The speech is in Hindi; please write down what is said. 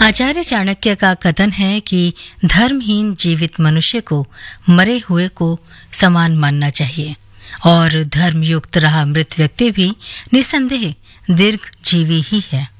आचार्य चाणक्य का कथन है कि धर्महीन जीवित मनुष्य को मरे हुए को समान मानना चाहिए और धर्मयुक्त रहा मृत व्यक्ति भी निसंदेह दीर्घ जीवी ही है।